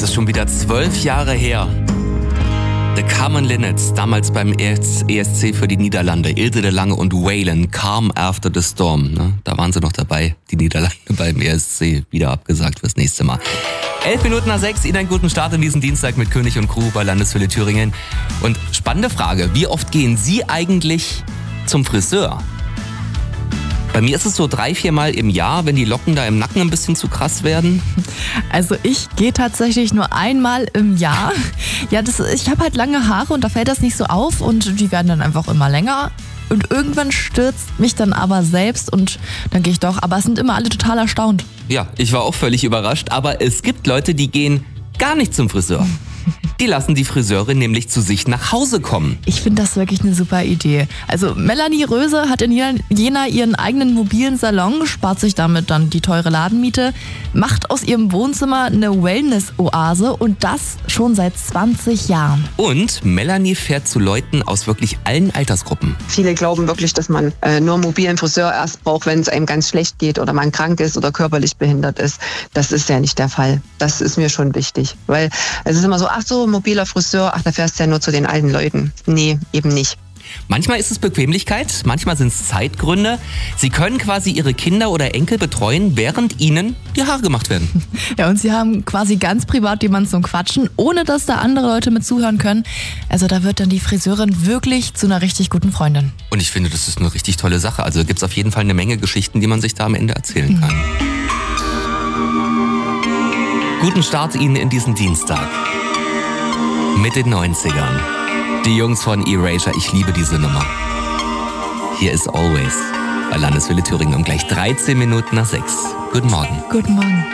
ist schon wieder 12 Jahre her. The Common Linnets, damals beim ESC für die Niederlande. Ilse de Lange und Waylon, Calm After the Storm. Ne? Da waren sie noch dabei, die Niederlande beim ESC. Wieder abgesagt fürs nächste Mal. 5:11, Ihnen einen guten Start in diesen Dienstag mit König und Crew bei Landeswelle Thüringen. Und spannende Frage, wie oft gehen Sie eigentlich zum Friseur? Bei mir ist es so 3-4 Mal im Jahr, wenn die Locken da im Nacken ein bisschen zu krass werden. Also ich gehe tatsächlich nur einmal im Jahr. Ja, ich habe halt lange Haare und da fällt das nicht so auf und die werden dann einfach immer länger. Und irgendwann stürzt mich dann aber selbst und dann gehe ich doch. Aber es sind immer alle total erstaunt. Ja, ich war auch völlig überrascht, aber es gibt Leute, die gehen gar nicht zum Friseur. Die lassen die Friseurin nämlich zu sich nach Hause kommen. Ich finde das wirklich eine super Idee. Also Melanie Röse hat in Jena ihren eigenen mobilen Salon, spart sich damit dann die teure Ladenmiete, macht aus ihrem Wohnzimmer eine Wellness-Oase und das schon seit 20 Jahren. Und Melanie fährt zu Leuten aus wirklich allen Altersgruppen. Viele glauben wirklich, dass man nur einen mobilen Friseur erst braucht, wenn es einem ganz schlecht geht oder man krank ist oder körperlich behindert ist. Das ist ja nicht der Fall. Das ist mir schon wichtig, weil es ist immer so, ach so, mobiler Friseur, ach, da fährst du ja nur zu den alten Leuten. Nee, eben nicht. Manchmal ist es Bequemlichkeit, manchmal sind es Zeitgründe. Sie können quasi Ihre Kinder oder Enkel betreuen, während Ihnen die Haare gemacht werden. Ja, und Sie haben quasi ganz privat jemanden zum Quatschen, ohne dass da andere Leute mit zuhören können. Also da wird dann die Friseurin wirklich zu einer richtig guten Freundin. Und ich finde, das ist eine richtig tolle Sache. Also gibt es auf jeden Fall eine Menge Geschichten, die man sich da am Ende erzählen kann. Guten Start Ihnen in diesen Dienstag. Mit den 90ern. Die Jungs von Erasure, ich liebe diese Nummer. Hier ist Always bei Landeswelle Thüringen um gleich 6:13. Guten Morgen. Guten Morgen.